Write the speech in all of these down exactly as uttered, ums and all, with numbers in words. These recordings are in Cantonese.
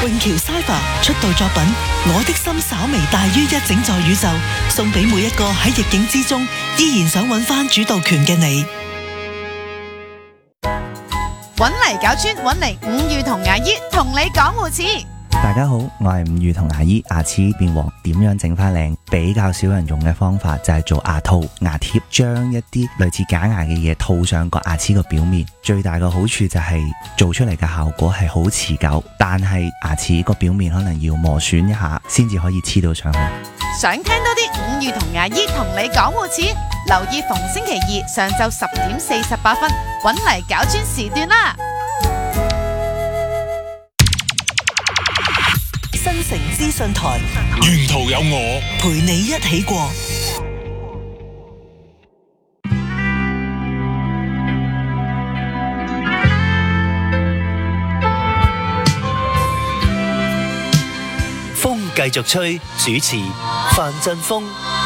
永橋 Cypher 出道作品《我的心稍微大於一整座宇宙》，送俾每一個喺逆境之中依然想揾翻主導權嘅你。 揾嚟搞專，揾嚟五月同牙醫同你講護齒。 大家好，我係五月同牙醫。牙齒變黃點樣整翻靚？比較少人用嘅方法就係做牙套、牙貼，將一啲類似假牙嘅嘢套上個牙齒個表面。最大嘅好處就係做出嚟嘅效果係好持久，但係牙齒個表面可能要磨損一下先至可以黐到上去。 想聽多啲五月同牙醫同你講護齒，留意逢星期二上晝十點四十八分，揾嚟搞專時段啦。 新城資訊台， 沿途有我陪你一起過。 風繼續吹，主持范振鋒。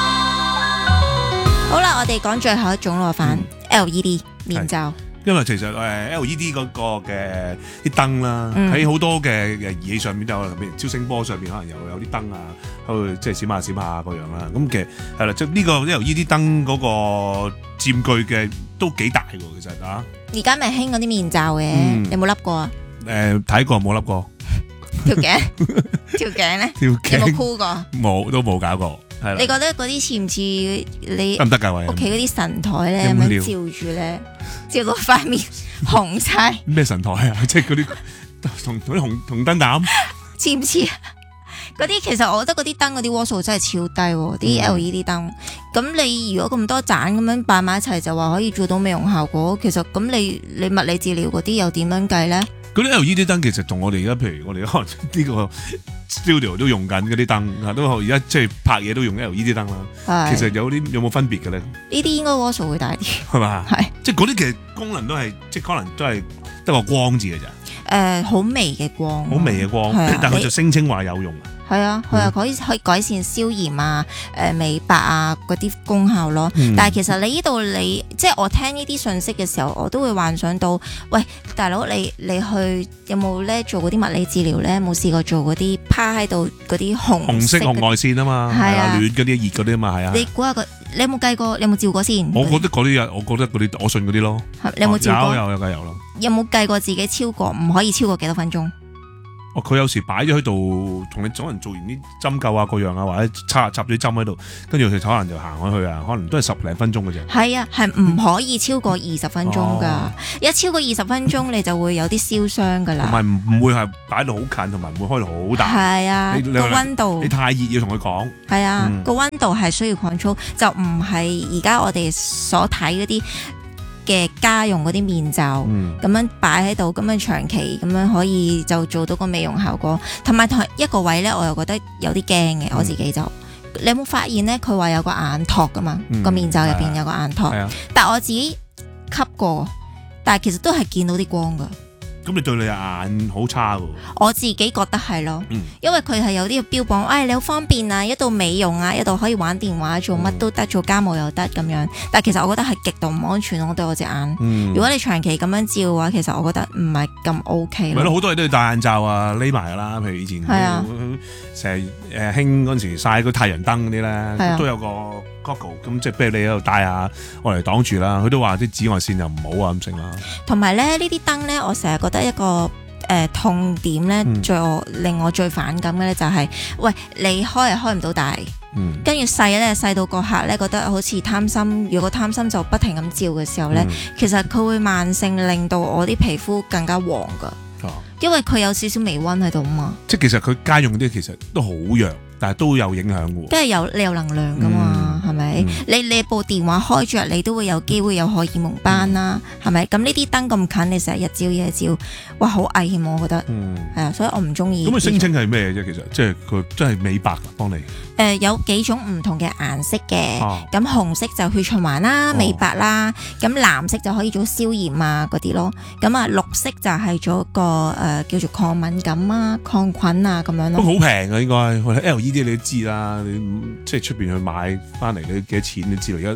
好啦，我哋講最後一種咯，范 L E D 面罩。 因為其實誒 L E D 嗰個嘅啲燈啦，喺好、嗯、多嘅儀器上面都有，譬如超聲波上面可能又有啲燈啊，喺度即係閃下閃下嗰樣啦。咁其實係啦，即係呢個 L E D 燈嗰個佔據嘅都幾大喎，其實啊。 而家咪興嗰啲面罩嘅，嗯、你有冇笠過啊？ 誒、呃，睇過冇笠過。 條頸，條頸咧？條頸有冇箍過？ 冇，都冇搞過。 你覺得嗰啲似唔似你得唔得㗎？喂， 屋企嗰啲神台咧，咁樣照住咧，照到塊面紅晒。 咩神台啊？即係嗰啲同同啲紅紅燈膽， 似唔似啊？嗰啲其實我覺得嗰啲燈嗰啲瓦數真係超低喎，啲 L E D 燈。咁你如果咁多盞咁樣擺埋一齊，就話可以做到美容效果，其實咁你你物理治療嗰啲又點樣計咧？ 嗰啲 L E D 燈其實同我哋而家，譬如我哋可能呢個 studio 都用緊嗰啲燈，都而家即係拍嘢都用 L E D 燈啦。其實有啲有冇分別嘅咧？ 呢啲應該瓦數會大啲， 係嘛？ 係， 即係嗰啲其實功能都係，即係可能都係得個光字嘅咋。 誒，好微嘅光， 好微嘅光，但係佢就聲稱話有用。 係啊，佢又可以可以改善消炎啊、誒美白啊嗰啲功效咯。嗯、但係其實你呢度你即係我聽呢啲信息嘅時候，我都會幻想到，喂大佬你你去有冇咧做嗰啲物理治療咧？冇試過做嗰啲趴喺度嗰啲紅紅色紅外線啊嘛，係啊，暖嗰啲熱嗰啲啊嘛，係啊。 你估下個你有冇計過？你有冇照過先？ 我覺得嗰啲我覺得嗰啲我信嗰啲咯。 你有冇照過？ 有有有梗有啦。 有冇計過自己超過唔可以超過幾多分鐘？ 哦，佢有時擺咗喺度，同你可能做完啲針灸啊，各樣啊，或者插插咗啲針喺度，跟住佢可能就行開去啊，可能都係十零分鐘嘅啫。 係啊，係唔可以超過二十分鐘㗎。 哦、 一超過二十分鐘，你就會有啲燒傷㗎啦。 同埋唔唔會係擺到好近，同埋唔會開到好大。 係啊，個溫度你太熱要同佢講。 係啊，個溫、嗯、度係需要 control，就唔係而家我哋所睇嗰啲嘅家用嗰啲面罩，咁、嗯、樣擺喺度，咁樣長期咁樣可以就做到個美容效果。同埋同一個位咧，我又覺得有啲驚嘅，我自己就，嗯、你有冇發現咧？佢話有個眼托噶嘛，個、嗯、面罩入邊有個眼托，嗯、但係我自己吸過，但係其實都係見到啲光噶。 咁你對你眼好差喎？ 我自己覺得係咯，嗯、因為佢係有啲標榜，哎你好方便啊，一度美容啊，一度可以玩電話，做乜都得，做家務又得咁樣。但係其實我覺得係極度唔安全咯，對我隻眼。嗯、如果你長期咁樣照嘅話，其實我覺得唔係咁 OK 咯。 係咯，好多人都要戴眼罩啊，匿埋噶啦。譬如以前成日誒興嗰陣時曬個太陽燈嗰啲咧，都有個 goggle 咁，即係俾你喺度戴下，我嚟擋住啦。佢都話啲紫外線又唔好啊咁成啦。同埋咧呢啲燈咧，我成日覺得一個誒、呃、痛點咧，嗯、最我令我最反感嘅咧就係、是，喂你開又開唔到大，跟住細咧細到個客咧覺得好似貪心，如果貪心就不停咁照嘅時候咧，嗯、其實佢會慢性令到我啲皮膚更加黃噶，哦、因為佢有少少微溫喺度啊嘛。 即係其實佢家用嗰啲其實都好弱。但係都有影響嘅， 跟住有你有能量噶嘛，係咪、嗯？你你部電話開着，你都會有機會有荷爾蒙斑啦，係咪、嗯？咁呢啲燈咁近，你成日日照夜照，哇，好危險我覺得，係、嗯、啊，所以我唔中意。 咁佢聲稱係咩啫？其實即係佢真係美白幫你。 誒、呃、有幾種唔同嘅顏色嘅，咁、啊、紅色就血循環啦、美白啦，咁、哦、藍色就可以做消炎啊嗰啲咯，咁啊綠色就係做一個誒、呃、叫做抗敏感啊、抗菌啊咁樣咯。 都好平啊應該，L E D 你都知啦，你即係出邊去買翻嚟你幾多錢你知道而家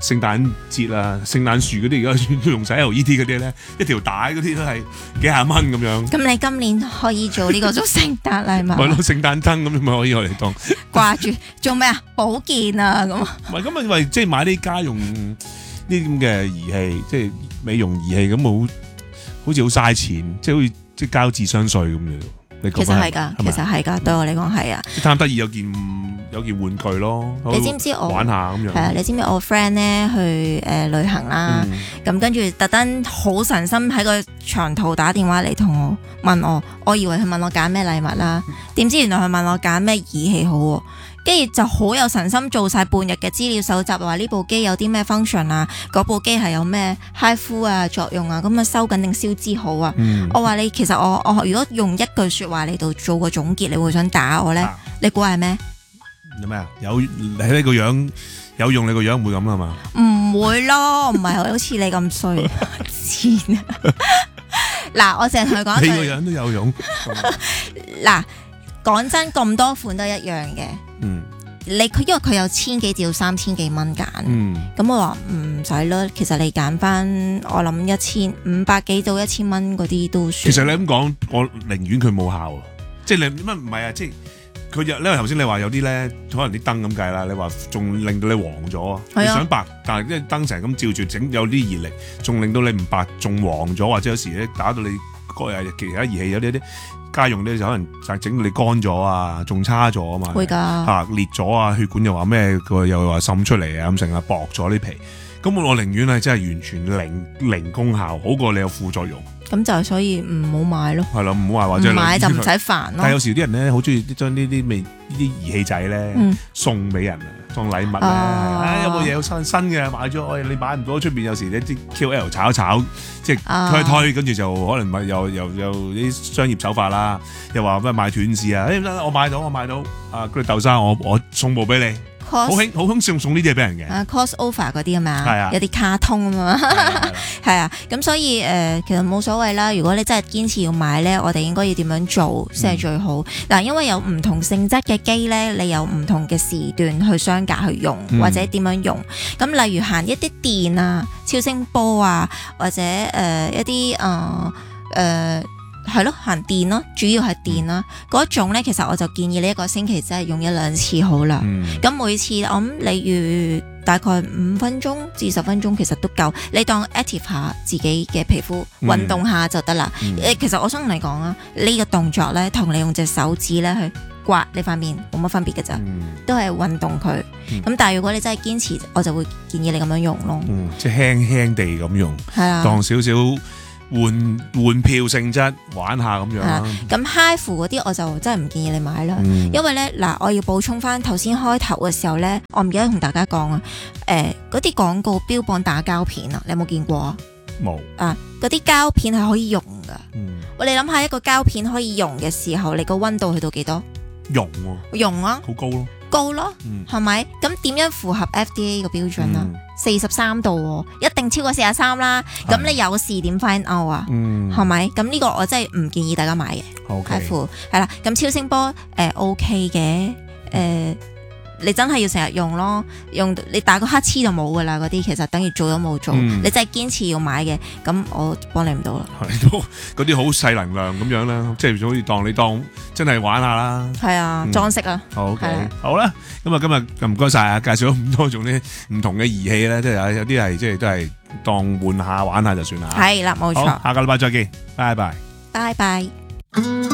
聖誕節啊、聖誕樹嗰啲而家都用晒 L E D 嗰啲咧，一條帶嗰啲都係幾廿蚊咁樣。 咁你今年可以做呢個做聖誕禮物， 咪咯聖誕燈咁咪可以我嚟當掛住做咩啊？保健啊咁。 唔係咁啊，因為即係買啲家用呢啲咁嘅儀器，即係美容儀器咁好，好似好嘥錢，即係好似即係交智商稅咁樣。你其實係㗎，其實係㗎，對我嚟講係啊。 貪得意有件有件玩具咯， 你知唔知我玩下咁樣？ 係啊，你知唔知我 friend 咧去誒、呃、旅行啦？咁、嗯、跟住特登好神心喺個長途打電話嚟同我問我，我以為佢問我揀咩禮物啦，點知原來佢問我揀咩儀器好喎。跟住就好有神心做晒半日嘅資料搜集，話呢部機有啲咩 function 啊，嗰部機係有咩 HIFU 啊作用啊，咁啊收緊定消脂好啊。嗯、我話你其實我我如果用一句説話嚟到做個總結，你會想打我咧？啊、你估係咩？ 有咩啊？有你呢個樣有用，你個樣唔會咁啊嘛？ 唔會咯，唔係好似你咁衰賤啊！嗱，我淨係同佢講， 你個樣都有用。 嗱，講真，咁多款都一樣嘅。嗯，你佢因為佢有千幾至到三千幾蚊揀，嗯，咁我話唔使啦。其實你揀翻，我諗一千五百幾到一千蚊嗰啲都算。 其實你咁講，我寧願佢冇效，即係你乜唔係啊？即係佢有，因為頭先你話有啲咧，可能啲燈咁計啦，你話仲令到你黃咗啊？你想白，但係因為燈成日咁照住，整有啲熱力，仲令到你唔白，仲黃咗，或者有時咧打到你個誒其他儀器有啲啲。家用咧就可能就整到你乾咗啊，仲差咗啊嘛， 會㗎嚇裂咗啊，血管又話咩個又話滲出嚟啊，咁成日薄咗啲皮，咁我寧願係真係完全零零功效，好過你有副作用。 咁就所以唔好買咯。 係咯，唔好話或者買就唔使煩咯。 但係有時啲人咧好中意將呢啲未呢啲儀器仔咧、嗯、送俾人啊，當禮物咧、啊哎，有冇嘢好新新嘅買咗？哎，你買唔到出邊有時啲 K O L 炒一炒，即係推一推，跟住就可能咪又又又啲商業手法啦，又話咩賣斷市啊？誒，我買到我買到啊！嗰啲豆沙我我送部俾你。好興好興送送呢啲嘢俾人嘅， 啊 crossover 嗰啲啊嘛， 啊有啲卡通啊嘛，係啊，咁所以誒、呃、其實冇所謂啦。如果你真係堅持要買咧，我哋應該要點樣做先係最好？嗱、嗯，因為有唔同性質嘅機咧，你有唔同嘅時段去相隔去用，嗯、或者點樣用。咁例如行一啲電啊、超聲波啊，或者誒、呃、一啲誒誒。呃呃係咯，行電咯，主要係電啦。嗰、嗯、種咧，其實我就建議你一個星期真係用一兩次好啦。咁、嗯、每次我諗例如大概五分鐘至十分鐘，其實都夠。你當 active 下自己嘅皮膚，運、嗯、動下就得啦。誒、嗯，其實我想同你講啊，呢、這個動作咧，同你用隻手指咧去刮你塊面冇乜分別嘅咋，嗯、都係運動佢。咁、嗯、但係如果你真係堅持，我就會建議你咁樣用咯。 嗯，即係輕輕地咁用，係啊，當少少。換換票性質玩下咁樣， 咁 HIFU 嗰啲我就真係唔建議你買啦，嗯、因為咧嗱，我要補充翻頭先開頭嘅時候咧，我唔記得同大家講啊，誒嗰啲廣告標榜打膠片啊，你有冇見過啊？ 冇啊，嗰啲膠片係可以用噶， 嗯、 我哋諗下一個膠片可以用嘅時候，你個溫度去到幾多？ 用喎， 用啊， 好高咯。 高咯，係咪、嗯？咁點樣符合 F D A 個標準啊？四十三度、哦，一定超過四十三啦。咁你有事點 find out 啊？係咪、嗯？咁呢個我真係唔建議大家買嘅。HIFU 係啦，咁超聲波誒、呃、OK 嘅，誒、呃、你真係要成日用咯，用你打個黑黐就冇噶啦。嗰啲其實等於做都冇做，嗯、你真係堅持要買嘅，咁我幫你唔到啦。 係都嗰啲好細能量咁樣啦，即係好似當你當真係玩下啦。係啊，裝飾啊。 好嘅，好啦，咁啊今日就唔該晒啊，介紹咗咁多種啲唔同嘅儀器咧，即係有有啲係即係都係當玩下玩下就算啦。 係啦，冇錯。 下個禮拜再見，拜拜。 拜拜。